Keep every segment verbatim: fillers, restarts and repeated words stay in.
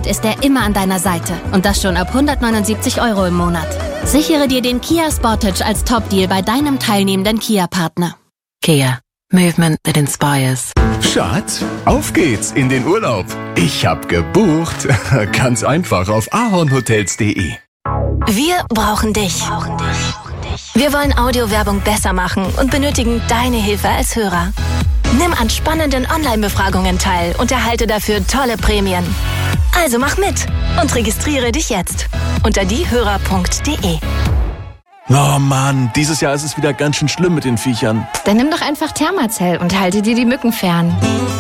Support ist er immer an deiner Seite. Und das schon ab hundertneunundsiebzig Euro im Monat. Sichere dir den Kia Sportage als Top-Deal bei deinem teilnehmenden Kia-Partner. Kia. Movement that inspires. Schatz, auf geht's in den Urlaub. Ich hab gebucht. Ganz einfach auf ahornhotels punkt de. Wir brauchen dich. Wir wollen Audiowerbung besser machen und benötigen deine Hilfe als Hörer. Nimm an spannenden Online-Befragungen teil und erhalte dafür tolle Prämien. Also mach mit und registriere dich jetzt unter diehörer punkt de. Oh Mann, dieses Jahr ist es wieder ganz schön schlimm mit den Viechern. Dann nimm doch einfach Thermacell und halte dir die Mücken fern.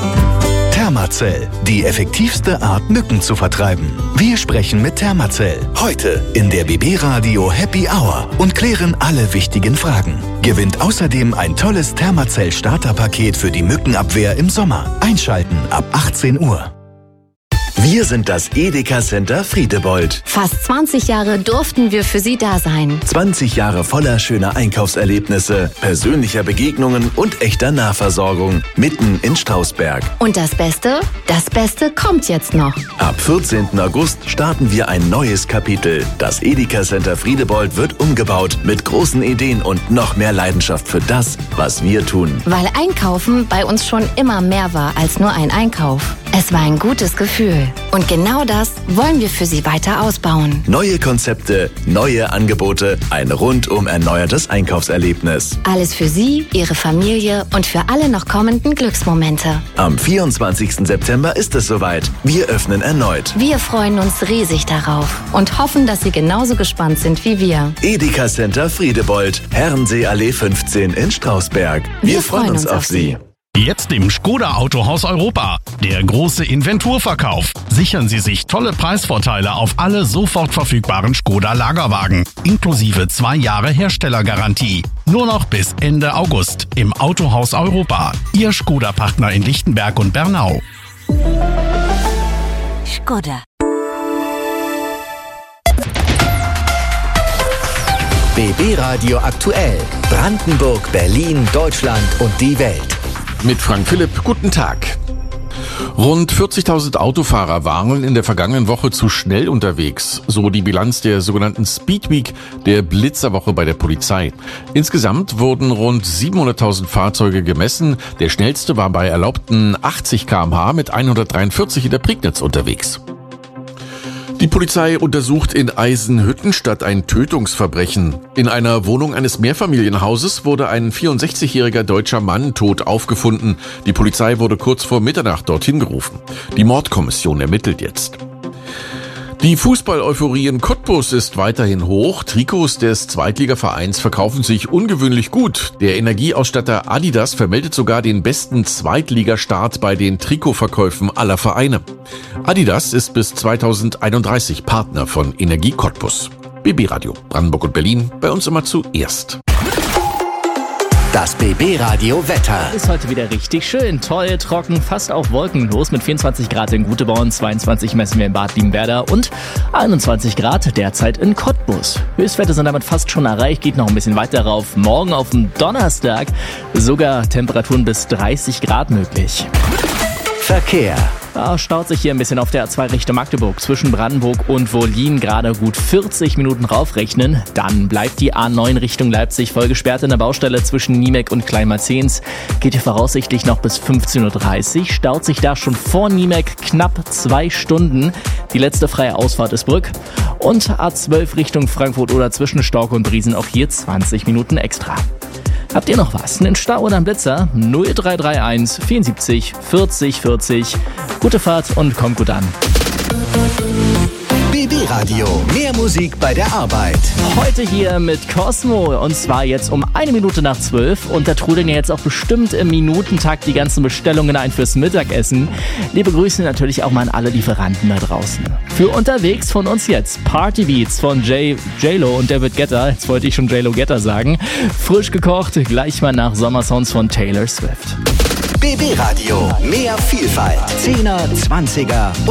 Thermacell, die effektivste Art, Mücken zu vertreiben. Wir sprechen mit Thermacell. Heute in der B B Radio Happy Hour und klären alle wichtigen Fragen. Gewinnt außerdem ein tolles Thermacell Starterpaket für die Mückenabwehr im Sommer. Einschalten ab achtzehn Uhr. Wir sind das Edeka Center Friedebold. Fast zwanzig Jahre durften wir für Sie da sein. zwanzig Jahre voller schöner Einkaufserlebnisse, persönlicher Begegnungen und echter Nahversorgung. Mitten in Strausberg. Und das Beste? Das Beste kommt jetzt noch. Ab vierzehnten August starten wir ein neues Kapitel. Das Edeka Center Friedebold wird umgebaut mit großen Ideen und noch mehr Leidenschaft für das, was wir tun. Weil Einkaufen bei uns schon immer mehr war als nur ein Einkauf. Es war ein gutes Gefühl. Und genau das wollen wir für Sie weiter ausbauen. Neue Konzepte, neue Angebote, ein rundum erneuertes Einkaufserlebnis. Alles für Sie, Ihre Familie und für alle noch kommenden Glücksmomente. Am vierundzwanzigsten September ist es soweit. Wir öffnen erneut. Wir freuen uns riesig darauf und hoffen, dass Sie genauso gespannt sind wie wir. Edeka Center Friedebold, Herrenseeallee fünfzehn in Strausberg. Wir, wir freuen uns, uns auf Sie. Jetzt im Škoda Autohaus Europa. Der große Inventurverkauf. Sichern Sie sich tolle Preisvorteile auf alle sofort verfügbaren Škoda Lagerwagen. Inklusive zwei Jahre Herstellergarantie. Nur noch bis Ende August im Autohaus Europa. Ihr Škoda-Partner in Lichtenberg und Bernau. Škoda. B B Radio aktuell. Brandenburg, Berlin, Deutschland und die Welt. Mit Frank Philipp, guten Tag. Rund vierzigtausend Autofahrer waren in der vergangenen Woche zu schnell unterwegs, so die Bilanz der sogenannten Speed Week, der Blitzerwoche bei der Polizei. Insgesamt wurden rund siebenhunderttausend Fahrzeuge gemessen. Der schnellste war bei erlaubten achtzig Kilometer pro Stunde mit hundertdreiundvierzig in der Prignitz unterwegs. Die Polizei untersucht in Eisenhüttenstadt ein Tötungsverbrechen. In einer Wohnung eines Mehrfamilienhauses wurde ein vierundsechzigjähriger deutscher Mann tot aufgefunden. Die Polizei wurde kurz vor Mitternacht dorthin gerufen. Die Mordkommission ermittelt jetzt. Die Fußball-Euphorie in Cottbus ist weiterhin hoch. Trikots des Zweitligavereins verkaufen sich ungewöhnlich gut. Der Energieausstatter Adidas vermeldet sogar den besten Zweitligastart bei den Trikotverkäufen aller Vereine. Adidas ist bis zweitausendeinunddreißig Partner von Energie Cottbus. B B Radio Brandenburg und Berlin, bei uns immer zuerst. Das B B Radio Wetter. Ist heute wieder richtig schön. Toll, trocken, fast auch wolkenlos mit vierundzwanzig Grad in Guteborn, zweiundzwanzig messen wir in Bad Liebenwerda und einundzwanzig Grad derzeit in Cottbus. Höchstwerte sind damit fast schon erreicht, geht noch ein bisschen weiter rauf. Morgen auf dem Donnerstag sogar Temperaturen bis dreißig Grad möglich. Verkehr. Da staut sich hier ein bisschen auf der A zwei Richtung Magdeburg zwischen Brandenburg und Wollin gerade gut vierzig Minuten raufrechnen. Dann bleibt die A neun Richtung Leipzig voll gesperrt in der Baustelle zwischen Niemek und Kleinmarzens. Geht hier voraussichtlich noch bis fünfzehn Uhr dreißig. Staut sich da schon vor Niemek knapp zwei Stunden. Die letzte freie Ausfahrt ist Brück. Und A zwölf Richtung Frankfurt oder zwischen Stork und Briesen auch hier zwanzig Minuten extra. Habt ihr noch was? Einen Stau oder einen Blitzer? null drei drei eins vierundsiebzig vierzig vierzig. Gute Fahrt und kommt gut an. B B Radio. Mehr Musik bei der Arbeit. Heute hier mit Cosmo und zwar jetzt um eine Minute nach zwölf und da trudeln ja jetzt auch bestimmt im Minutentakt die ganzen Bestellungen ein fürs Mittagessen. Liebe Grüße natürlich auch mal an alle Lieferanten da draußen. Für unterwegs von uns jetzt Party Beats von J- J-Lo und David Guetta. Jetzt wollte ich schon J-Lo Guetta sagen. Frisch gekocht, gleich mal nach Sommersounds von Taylor Swift. B B Radio. Mehr Vielfalt. Zehner, Zwanziger